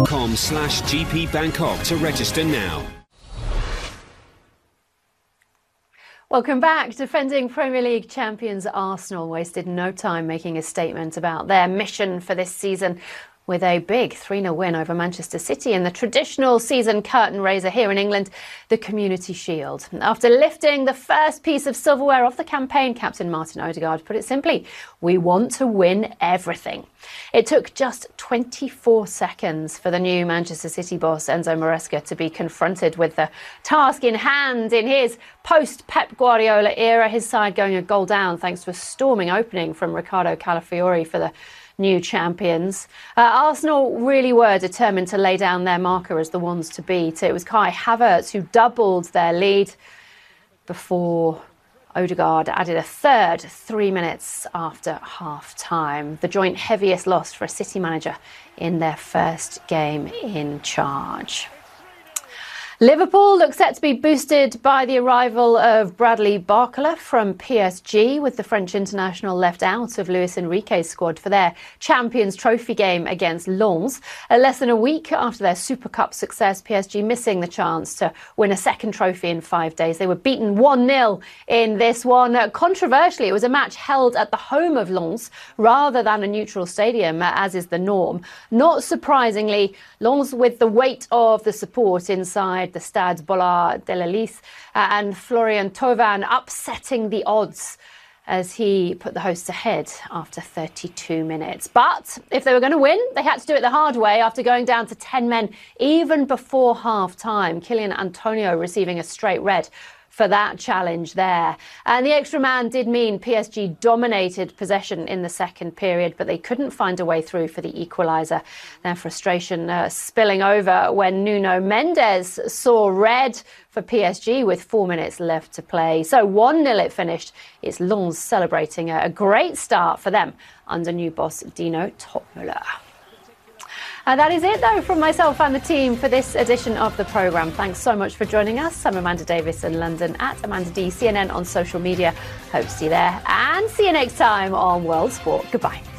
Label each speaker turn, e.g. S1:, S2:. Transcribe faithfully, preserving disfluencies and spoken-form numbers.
S1: com slash GP Bangkok to register now.
S2: Welcome back. Defending Premier League champions Arsenal wasted no time making a statement about their mission for this season with a big three nil win over Manchester City in the traditional season curtain raiser here in England, the Community Shield. After lifting the first piece of silverware of the campaign, Captain Martin Odegaard put it simply, we want to win everything. It took just twenty-four seconds for the new Manchester City boss Enzo Maresca to be confronted with the task in hand in his post-Pep Guardiola era, his side going a goal down thanks to a storming opening from Ricardo Calafiori for the new champions. Uh, Arsenal really were determined to lay down their marker as the ones to beat. It was Kai Havertz who doubled their lead before Odegaard added a third three minutes after half-time. The joint heaviest loss for a City manager in their first game in charge. Liverpool looks set to be boosted by the arrival of Bradley Barcola from P S G, with the French international left out of Luis Enrique's squad for their Champions Trophy game against Lens. Uh, less than a week after their Super Cup success, P S G missing the chance to win a second trophy in five days. They were beaten one nil in this one. Uh, controversially, it was a match held at the home of Lens rather than a neutral stadium, uh, as is the norm. Not surprisingly, Lens, with the weight of the support inside the Stade Bollard de la Lys, uh, and Florian Thauvin upsetting the odds as he put the hosts ahead after thirty-two minutes. But if they were going to win, they had to do it the hard way after going down to ten men even before half-time. Kylian Antonio receiving a straight red for that challenge there. And the extra man did mean P S G dominated possession in the second period, but they couldn't find a way through for the equaliser. Their frustration uh, spilling over when Nuno Mendes saw red for P S G with four minutes left to play. So one nil it finished. It's Lens celebrating a, a great start for them under new boss Dino Toppmöller. And that is it, though, from myself and the team for this edition of the programme. Thanks so much for joining us. I'm Amanda Davis in London at Amanda D C N N on social media. Hope to see you there and see you next time on World Sport. Goodbye.